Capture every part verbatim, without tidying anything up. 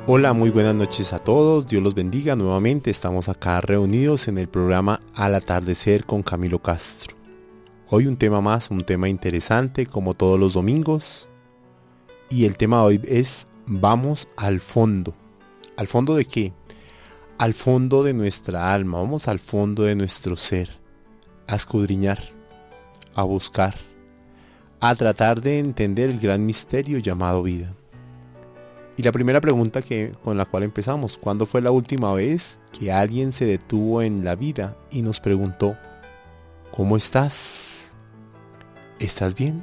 Hola, muy buenas noches a todos, Dios los bendiga nuevamente, estamos acá reunidos en el programa Al Atardecer con Camilo Castro. Hoy un tema más, un tema interesante como todos los domingos, y el tema de hoy es vamos al fondo. ¿Al fondo de qué? Al fondo de nuestra alma, vamos al fondo de nuestro ser, a escudriñar, a buscar, a tratar de entender el gran misterio llamado vida. Y la primera pregunta que, con la cual empezamos, ¿cuándo fue la última vez que alguien se detuvo en la vida y nos preguntó, ¿cómo estás? ¿Estás bien?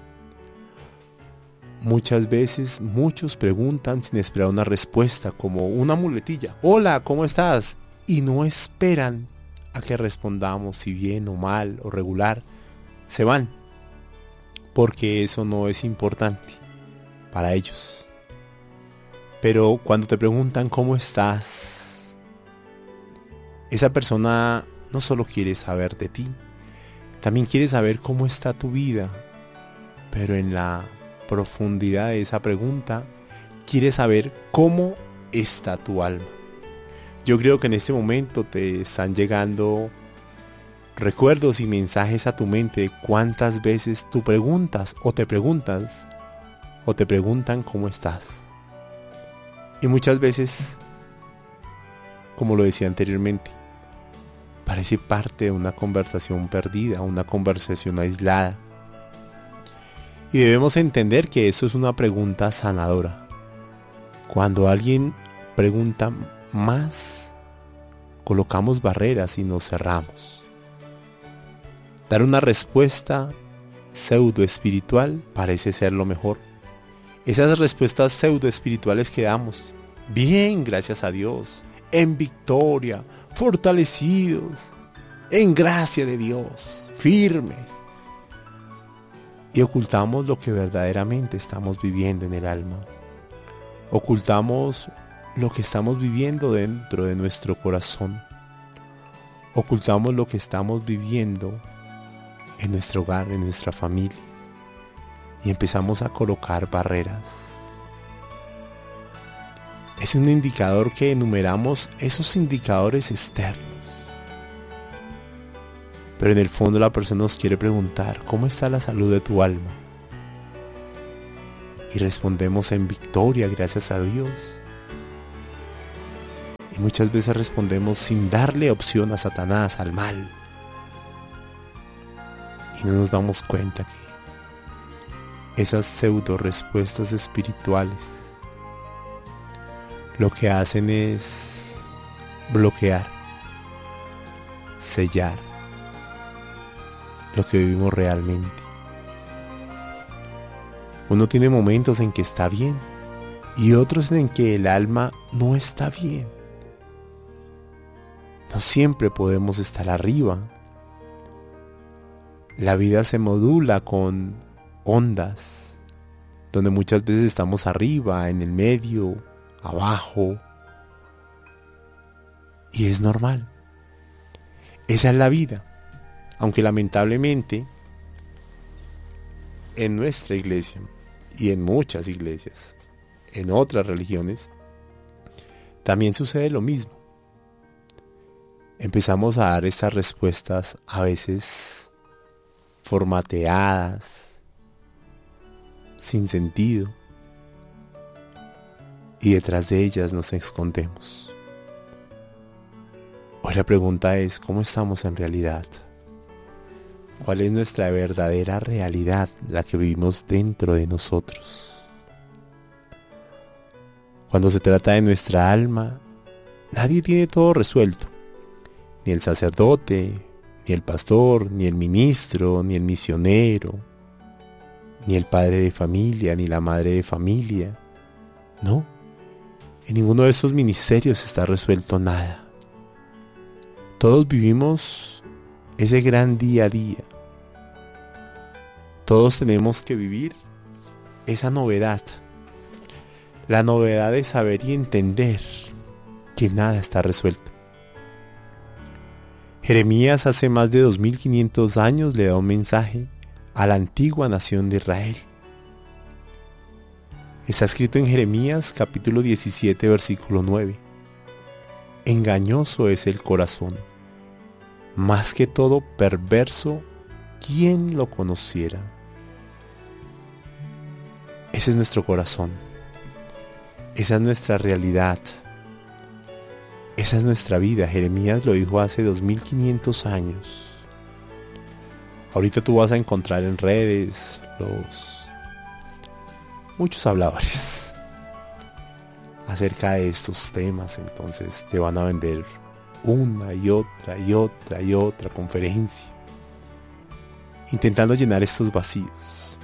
Muchas veces muchos preguntan sin esperar una respuesta, como una muletilla, hola, ¿cómo estás? Y no esperan a que respondamos si bien o mal o regular. Se van, porque eso no es importante para ellos. Pero cuando te preguntan cómo estás, esa persona no solo quiere saber de ti, también quiere saber cómo está tu vida, pero en la profundidad de esa pregunta, quiere saber cómo está tu alma. Yo creo que en este momento te están llegando recuerdos y mensajes a tu mente de cuántas veces tú preguntas o te preguntas o te preguntan cómo estás. Y muchas veces, como lo decía anteriormente, parece parte de una conversación perdida, una conversación aislada. Y debemos entender que eso es una pregunta sanadora. Cuando alguien pregunta más, colocamos barreras y nos cerramos. Dar una respuesta pseudo espiritual parece ser lo mejor. Esas respuestas pseudo espirituales que damos, bien, gracias a Dios, en victoria, fortalecidos, en gracia de Dios, firmes. Y ocultamos lo que verdaderamente estamos viviendo en el alma. Ocultamos lo que estamos viviendo dentro de nuestro corazón. Ocultamos lo que estamos viviendo en nuestro hogar, en nuestra familia. Y empezamos a colocar barreras. Es un indicador que enumeramos esos indicadores externos. Pero en el fondo la persona nos quiere preguntar, ¿cómo está la salud de tu alma? Y respondemos en victoria, gracias a Dios. Y muchas veces respondemos sin darle opción a Satanás, al mal. Y no nos damos cuenta que esas pseudo respuestas espirituales lo que hacen es bloquear, sellar lo que vivimos realmente. Uno tiene momentos en que está bien y otros en que el alma no está bien. No siempre podemos estar arriba. La vida se modula con ondas, donde muchas veces estamos arriba, en el medio, abajo, y es normal. Esa es la vida, aunque lamentablemente en nuestra iglesia y en muchas iglesias, en otras religiones, también sucede lo mismo. Empezamos a dar estas respuestas a veces formateadas, sin sentido, y detrás de ellas nos escondemos. Hoy la pregunta es, ¿cómo estamos en realidad? ¿Cuál es nuestra verdadera realidad, la que vivimos dentro de nosotros? Cuando se trata de nuestra alma, nadie tiene todo resuelto, ni el sacerdote, ni el pastor, ni el ministro, ni el misionero, ni el padre de familia, ni la madre de familia. No, en ninguno de esos ministerios está resuelto nada. Todos vivimos ese gran día a día. Todos tenemos que vivir esa novedad. La novedad de saber y entender que nada está resuelto. Jeremías hace más de dos mil quinientos años le da un mensaje a la antigua nación de Israel. Está escrito en Jeremías capítulo diecisiete, versículo nueve. Engañoso es el corazón, más que todo perverso, ¿quién lo conociera? Ese es nuestro corazón. Esa es nuestra realidad. Esa es nuestra vida. Jeremías lo dijo hace dos mil quinientos años. Ahorita tú vas a encontrar en redes los muchos habladores acerca de estos temas. Entonces te van a vender una y otra y otra y otra conferencia intentando llenar estos vacíos.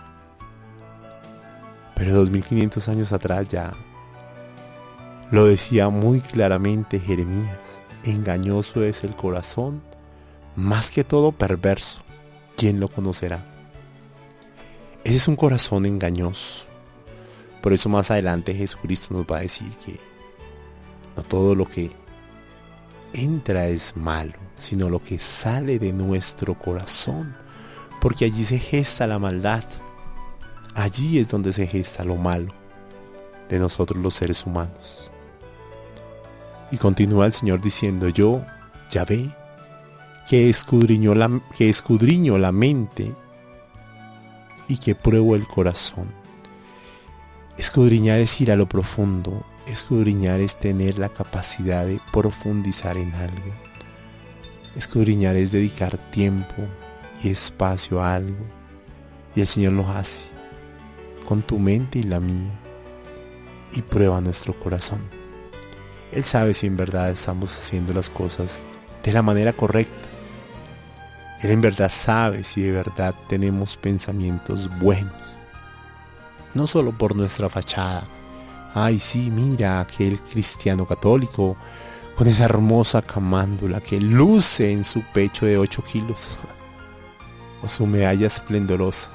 Pero dos mil quinientos años atrás ya lo decía muy claramente Jeremías. Engañoso es el corazón, más que todo perverso. ¿Quién lo conocerá? Ese es un corazón engañoso. Por eso más adelante Jesucristo nos va a decir que no todo lo que entra es malo, sino lo que sale de nuestro corazón. Porque allí se gesta la maldad. Allí es donde se gesta lo malo de nosotros los seres humanos. Y continúa el Señor diciendo: yo, Yahvé, que escudriño la, que escudriño la mente y que pruebo el corazón. Escudriñar es ir a lo profundo. Escudriñar es tener la capacidad de profundizar en algo. Escudriñar es dedicar tiempo y espacio a algo. Y el Señor lo hace con tu mente y la mía. Y prueba nuestro corazón. Él sabe si en verdad estamos haciendo las cosas de la manera correcta. Él en verdad sabe si de verdad tenemos pensamientos buenos. No solo por nuestra fachada. Ay, sí, mira aquel cristiano católico con esa hermosa camándula que luce en su pecho de ocho kilos. O su medalla esplendorosa.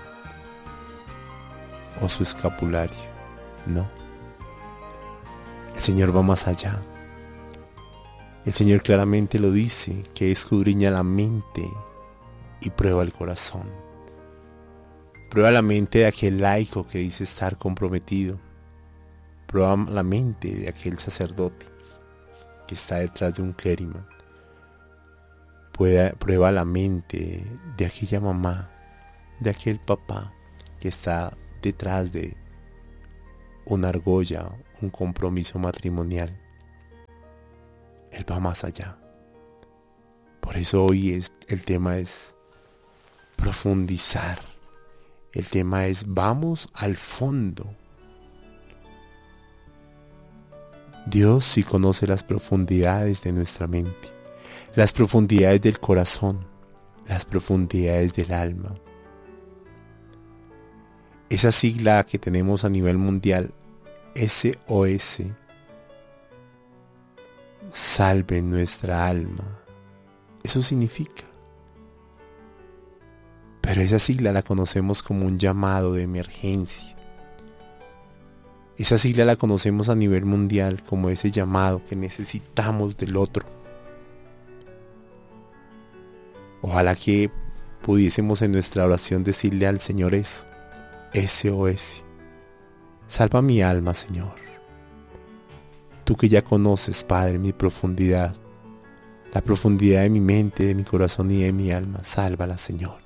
O su escapulario. No. El Señor va más allá. El Señor claramente lo dice, que escudriña la mente y prueba el corazón. Prueba la mente de aquel laico que dice estar comprometido. Prueba la mente de aquel sacerdote que está detrás de un clérigo. Prueba la mente de aquella mamá, de aquel papá que está detrás de una argolla, un compromiso matrimonial. Él va más allá. Por eso hoy es, el tema es profundizar. El tema es vamos al fondo. Dios sí conoce las profundidades de nuestra mente, las profundidades del corazón, las profundidades del alma. Esa sigla que tenemos a nivel mundial, S O S, salve nuestra alma. Eso significa. Pero esa sigla la conocemos como un llamado de emergencia. Esa sigla la conocemos a nivel mundial como ese llamado que necesitamos del otro. Ojalá que pudiésemos en nuestra oración decirle al Señor eso. S O S. Salva mi alma, Señor. Tú que ya conoces, Padre, mi profundidad, la profundidad de mi mente, de mi corazón y de mi alma, sálvala, Señor.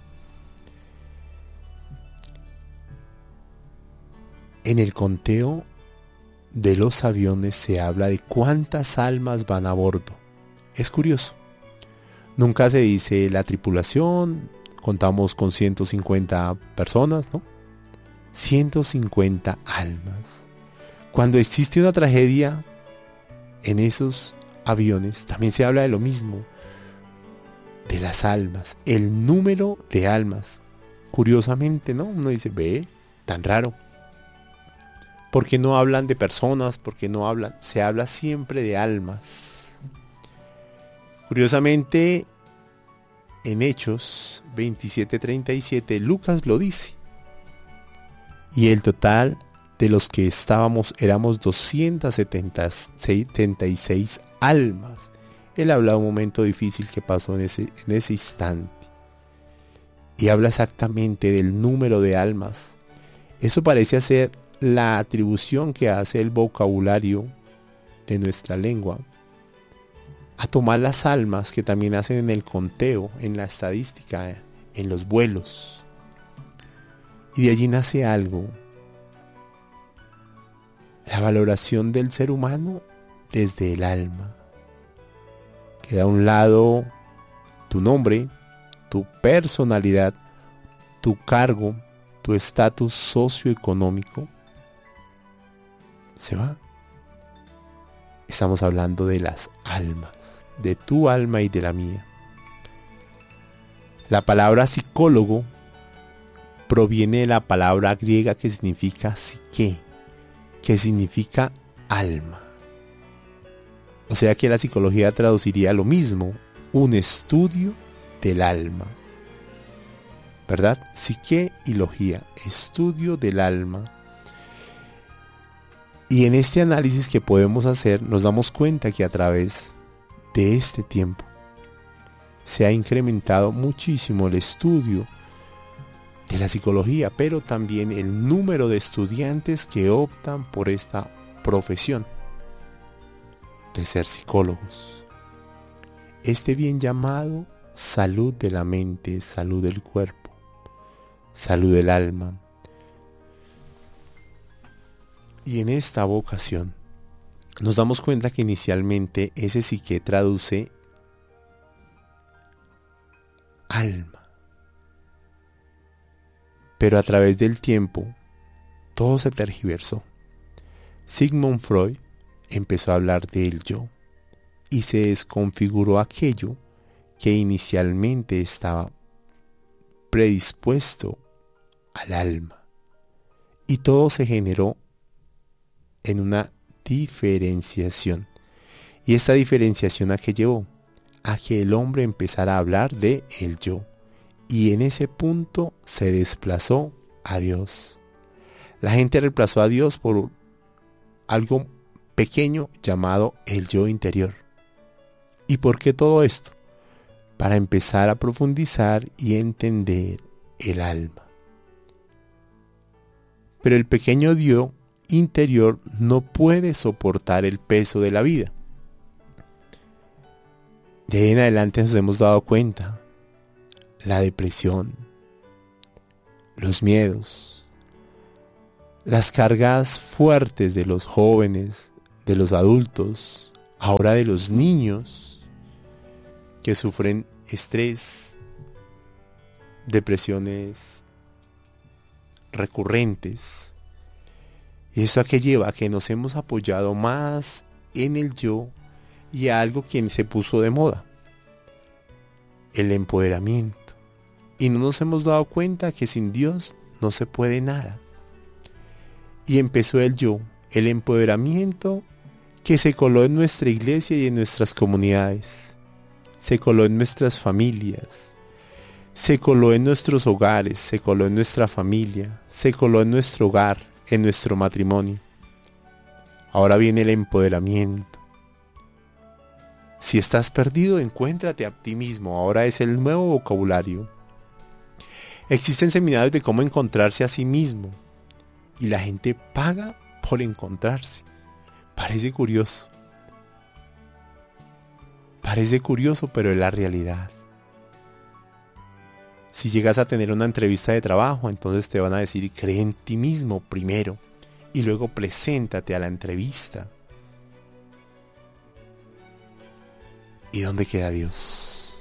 En el conteo de los aviones se habla de cuántas almas van a bordo. Es curioso. Nunca se dice la tripulación, contamos con ciento cincuenta personas, ¿no? ciento cincuenta almas. Cuando existe una tragedia en esos aviones, también se habla de lo mismo, de las almas, el número de almas. Curiosamente, ¿no? Uno dice, ve, tan raro. ¿Por qué no hablan de personas? ¿Por qué no hablan? Se habla siempre de almas. Curiosamente, en Hechos veintisiete treinta y siete, Lucas lo dice. Y el total de los que estábamos éramos doscientas setenta y seis almas. Él habla de un momento difícil que pasó en ese, en ese instante. Y habla exactamente del número de almas. Eso parece hacer la atribución que hace el vocabulario de nuestra lengua a tomar las almas que también hacen en el conteo, en la estadística, en los vuelos. Y de allí nace algo. La valoración del ser humano desde el alma. Queda a un lado tu nombre, tu personalidad, tu cargo, tu estatus socioeconómico. Se va. Estamos hablando de las almas, de tu alma y de la mía. La palabra psicólogo proviene de la palabra griega que significa psique, que significa alma. O sea que la psicología traduciría lo mismo, un estudio del alma. ¿Verdad? Psique y logía, estudio del alma. Y en este análisis que podemos hacer, nos damos cuenta que a través de este tiempo se ha incrementado muchísimo el estudio de la psicología, pero también el número de estudiantes que optan por esta profesión de ser psicólogos. Este bien llamado salud de la mente, salud del cuerpo, salud del alma. Y en esta vocación nos damos cuenta que inicialmente ese psique traduce alma. Pero a través del tiempo todo se tergiversó. Sigmund Freud empezó a hablar del yo y se desconfiguró aquello que inicialmente estaba predispuesto al alma. Y todo se generó en una diferenciación. ¿Y esta diferenciación a qué llevó? A que el hombre empezara a hablar de el yo. Y en ese punto se desplazó a Dios. La gente reemplazó a Dios por algo pequeño llamado el yo interior. ¿Y por qué todo esto? Para empezar a profundizar y entender el alma. Pero el pequeño yo interior no puede soportar el peso de la vida. De ahí en adelante nos hemos dado cuenta, la depresión, los miedos, las cargas fuertes de los jóvenes, de los adultos, ahora de los niños que sufren estrés, depresiones recurrentes. ¿Y eso a qué lleva? A que nos hemos apoyado más en el yo y a algo que se puso de moda, el empoderamiento. Y no nos hemos dado cuenta que sin Dios no se puede nada. Y empezó el yo, el empoderamiento que se coló en nuestra iglesia y en nuestras comunidades. Se coló en nuestras familias. Se coló en nuestros hogares, se coló en nuestra familia, se coló en nuestro hogar, en nuestro matrimonio. Ahora viene el empoderamiento. Si estás perdido, encuéntrate a ti mismo. Ahora es el nuevo vocabulario. Existen seminarios de cómo encontrarse a sí mismo. Y la gente paga por encontrarse. Parece curioso. Parece curioso, pero es la realidad. Si llegas a tener una entrevista de trabajo, entonces te van a decir, cree en ti mismo primero y luego preséntate a la entrevista. ¿Y dónde queda Dios?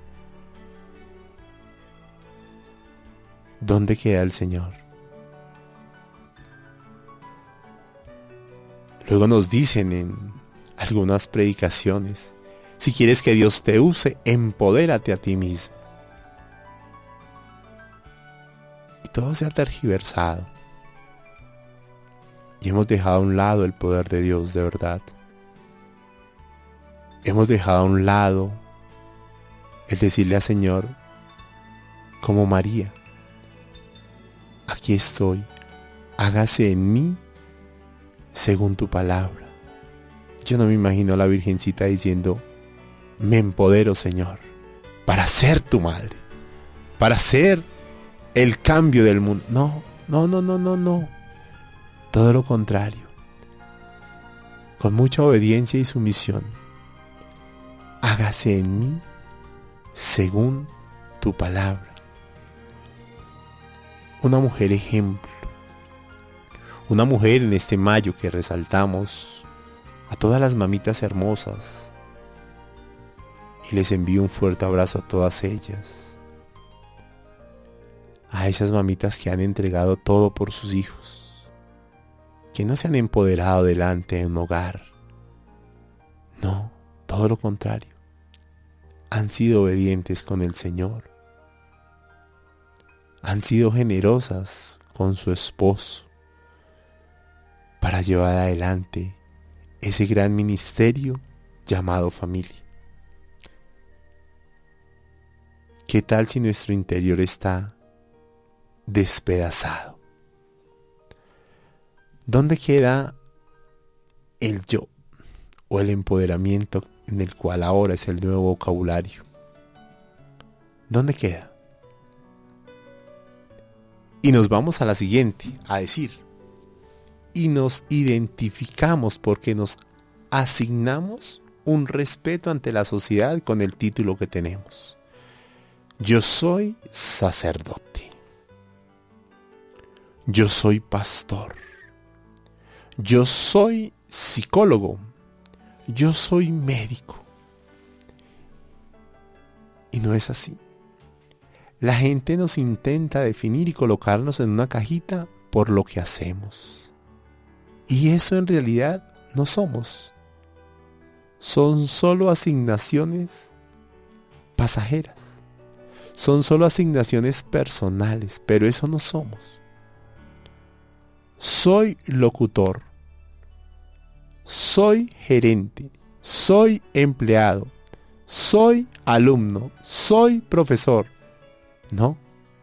¿Dónde queda el Señor? Luego nos dicen en algunas predicaciones, si quieres que Dios te use, empodérate a ti mismo. Todo se ha tergiversado y hemos dejado a un lado el poder de Dios de verdad. Hemos dejado a un lado el decirle al Señor, como María, aquí estoy, hágase en mí según tu palabra. Yo no me imagino a la Virgencita diciendo, me empodero, Señor, para ser tu madre, para ser el cambio del mundo. No, no, no, no, no, no. Todo lo contrario. Con mucha obediencia y sumisión. Hágase en mí según tu palabra. Una mujer ejemplo. Una mujer en este mayo que resaltamos a todas las mamitas hermosas. Y les envío un fuerte abrazo a todas ellas. A esas mamitas que han entregado todo por sus hijos. Que no se han empoderado delante de un hogar. No, todo lo contrario. Han sido obedientes con el Señor. Han sido generosas con su esposo para llevar adelante ese gran ministerio llamado familia. ¿Qué tal si nuestro interior está despedazado? ¿Dónde queda el yo o el empoderamiento en el cual ahora es el nuevo vocabulario? ¿Dónde queda? Y nos vamos a la siguiente, a decir, y nos identificamos porque nos asignamos un respeto ante la sociedad con el título que tenemos. Yo soy sacerdote. Yo soy pastor. Yo soy psicólogo. Yo soy médico. Y no es así. La gente nos intenta definir y colocarnos en una cajita por lo que hacemos. Y eso en realidad no somos. Son solo asignaciones pasajeras. Son solo asignaciones personales, pero eso no somos. Soy locutor. Soy gerente. Soy empleado. Soy alumno. Soy profesor. No.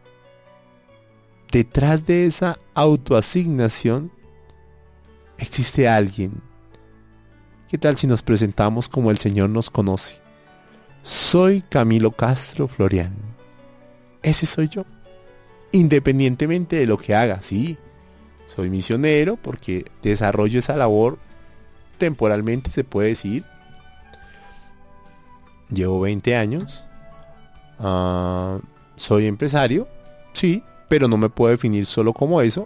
Detrás de esa autoasignación existe alguien. ¿Qué tal si nos presentamos como el Señor nos conoce? Soy Camilo Castro Florián. Ese soy yo. Independientemente de lo que haga, sí. Soy misionero porque desarrollo esa labor temporalmente, se puede decir. Llevo veinte años. Uh, soy empresario, sí, pero no me puedo definir solo como eso.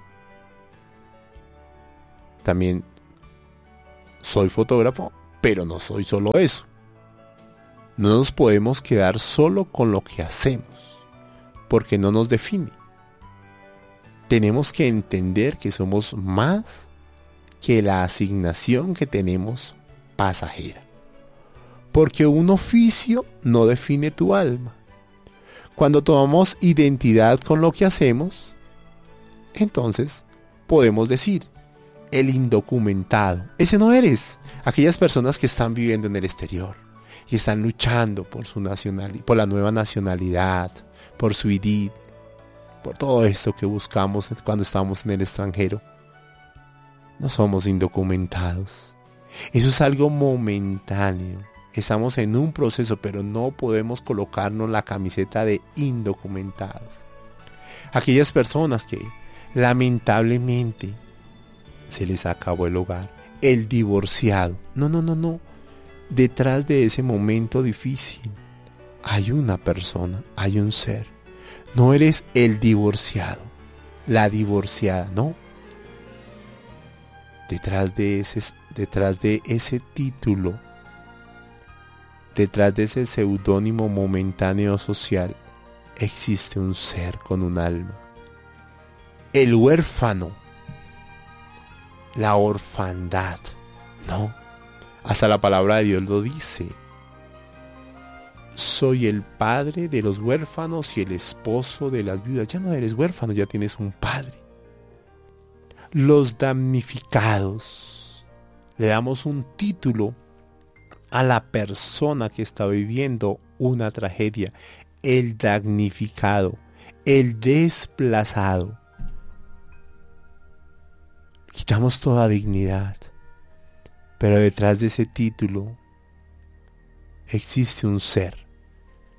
También soy fotógrafo, pero no soy solo eso. No nos podemos quedar solo con lo que hacemos, porque no nos define. Tenemos que entender que somos más que la asignación que tenemos pasajera. Porque un oficio no define tu alma. Cuando tomamos identidad con lo que hacemos, entonces podemos decir, el indocumentado, ese no eres. Aquellas personas que están viviendo en el exterior y están luchando por su nacionalidad, por la nueva nacionalidad, por su I D I, por todo esto que buscamos cuando estamos en el extranjero. No somos indocumentados. Eso es algo momentáneo. Estamos en un proceso, pero no podemos colocarnos la camiseta de indocumentados. Aquellas personas que lamentablemente se les acabó el hogar, el divorciado. No, no, no, no. Detrás de ese momento difícil hay una persona, hay un ser. No eres el divorciado, la divorciada, no. Detrás de ese, detrás de ese título, detrás de ese seudónimo momentáneo social, existe un ser con un alma. El huérfano, la orfandad, no. Hasta la palabra de Dios lo dice. Soy el padre de los huérfanos y el esposo de las viudas. Ya no eres huérfano, ya tienes un padre. Los damnificados. Le damos un título a la persona que está viviendo una tragedia. El damnificado, el desplazado. Quitamos toda dignidad. Pero detrás de ese título existe un ser.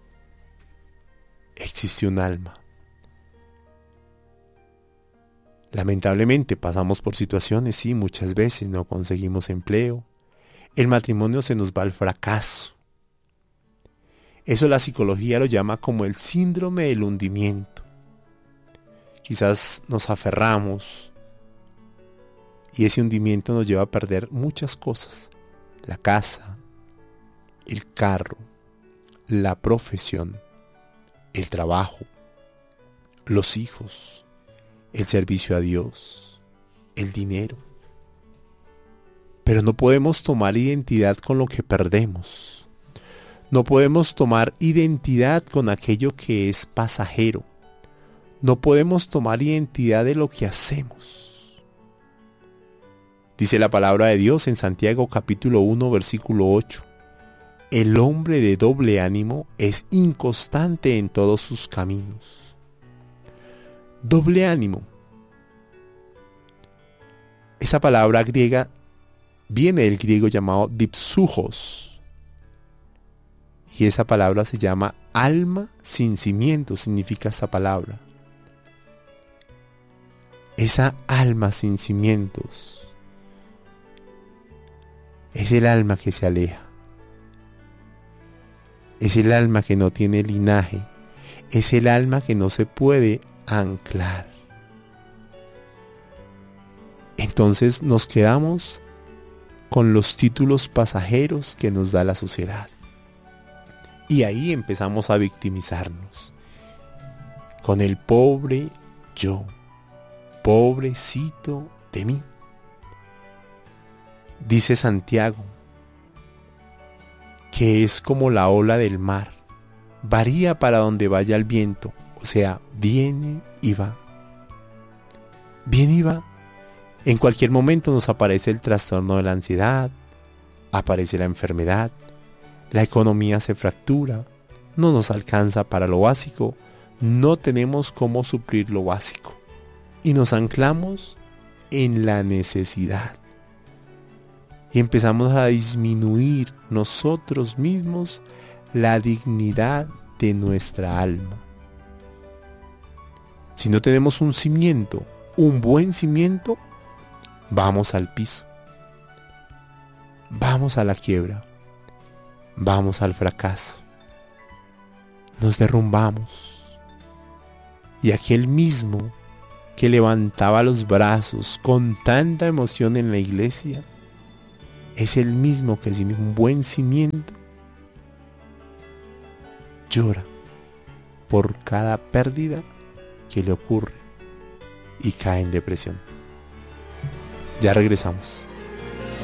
Existe un alma. Lamentablemente pasamos por situaciones, sí, muchas veces no conseguimos empleo. El matrimonio se nos va al fracaso. Eso la psicología lo llama como el síndrome del hundimiento. Quizás nos aferramos y ese hundimiento nos lleva a perder muchas cosas. La casa, el carro, la profesión, el trabajo, los hijos, el servicio a Dios, el dinero. Pero no podemos tomar identidad con lo que perdemos. No podemos tomar identidad con aquello que es pasajero. No podemos tomar identidad de lo que hacemos. Dice la palabra de Dios en Santiago capítulo uno versículo ocho. El hombre de doble ánimo es inconstante en todos sus caminos. Doble ánimo. Esa palabra griega viene del griego llamado dipsujos. Y esa palabra se llama alma sin cimiento, significa esa palabra. Esa alma sin cimientos es el alma que se aleja. Es el alma que no tiene linaje. Es el alma que no se puede anclar. Entonces nos quedamos con los títulos pasajeros que nos da la sociedad. Y ahí empezamos a victimizarnos. Con el pobre yo. Pobrecito de mí. Dice Santiago que es como la ola del mar. Varía para donde vaya el viento. O sea, viene y va. Viene y va. En cualquier momento nos aparece el trastorno de la ansiedad. Aparece la enfermedad. La economía se fractura. No nos alcanza para lo básico. No tenemos cómo suplir lo básico. Y nos anclamos en la necesidad. Y empezamos a disminuir nosotros mismos la dignidad de nuestra alma. Si no tenemos un cimiento, un buen cimiento, vamos al piso. Vamos a la quiebra. Vamos al fracaso. Nos derrumbamos. Y aquel mismo que levantaba los brazos con tanta emoción en la iglesia, es el mismo que sin un buen cimiento llora por cada pérdida que le ocurre y cae en depresión. Ya regresamos.